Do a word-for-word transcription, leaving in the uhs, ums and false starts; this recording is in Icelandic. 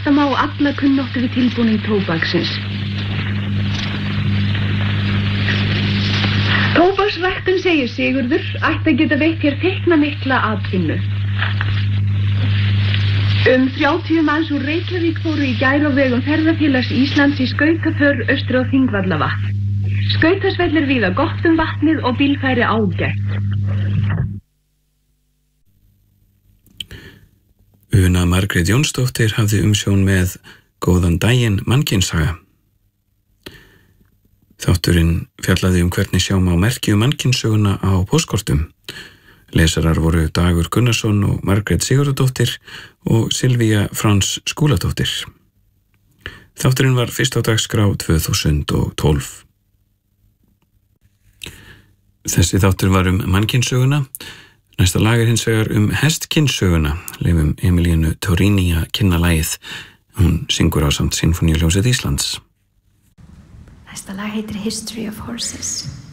Treysta má alla kunnáttu við tilbúning tóbaksins. Tóbaksræktun, segir Sigurður, ætti að geta veitt hér feiknamikla atvinnu. Um þrjátíu manns úr Reykjavík fóru í gær á vegum ferðafélags Íslands í skautaför austur á Þingvallavatn. Skautasvellir víða gott um vatnið og bílfæri ágætt. Una Margrét Jónsdóttir hafði umsjón með Góðan daginn mannkynssaga. Þátturinn fjallaði um hvernig sjá má merki um mannkynssöguna á póstkortum. Lesarar voru Dagur Gunnarsson og Margrét Sigurðardóttir og Silvía Frans Skúladóttir. Þátturinn var fyrst á dagskrá tvö þúsund og tólf. Þessi þáttur var um mannkynssöguna. Næsta lag er hins vegar um hestkynssöguna. Leifum Emilínu Torini að kynna lagið. Hún syngur ásamt Sinfóníuhljómsveit Íslands. Næsta lag heitir History of Horses.